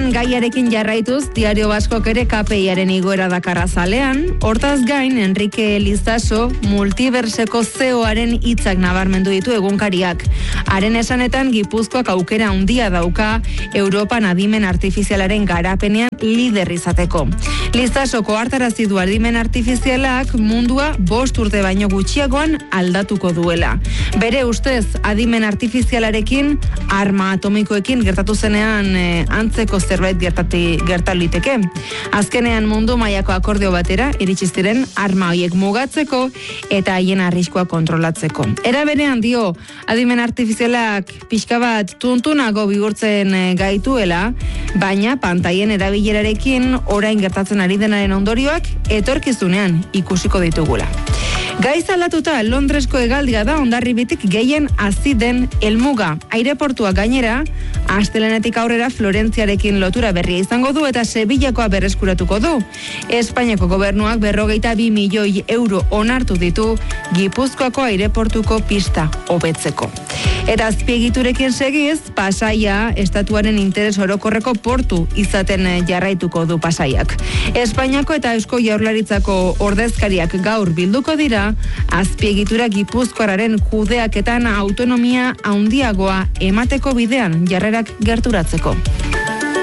gaiarekin jarraituz, Diario Baskok ere KPIaren igoera dakarra zalean, hortaz gain, Enrique Lizaso Multiverseko CEO-aren hitzak nabarmendu ditu egunkariak. Haren esanetan, Gipuzkoak aukera handia dauka Europan adimen artifizialaren garapenean lider izateko. Lizasoko hartarazi du adimen artifizialak mundua 5 urte baino gutxiagoan aldatuko duela. Bere ustez, adimen artifizialarekin arma atomikoekin gertatu zenean antzeko zerbait gertaliteke. Azkenean mundu mailako akordio batera iritsi ziren arma horiek mugatzeko eta haien arriskua kontrolatzeko. Era berean dio, adimen artifizialak pixka bat tuntunago bihurtzen gaituela, baina pantailen erabilerarekin orain gertatzen ari denaren ondorioak etorkizunean ikusiko ditugula. Gaiz aldatuta, Londresko hegaldia da Hondarribitik gehien hazi den helmuga. Aireportua gainera, astelehenetik aurrera Florentziarekin lotura berria izango du eta Sevillakoa berreskuratuko du. Espainiako gobernuak 52 milioi euro onartu ditu Gipuzkoako aireportuko pista hobetzeko. Eta azpiegiturekin segiz, Pasaia estatuaren interes orokorreko portu izaten jarraituko du Pasaiak. Espainiako eta Eusko Jaurlaritzako ordezkariak gaur bilduko dira, azpiegitura Gipuzkoararen kudeaketan autonomia handiagoa emateko bidean jarrerak gerturatzeko.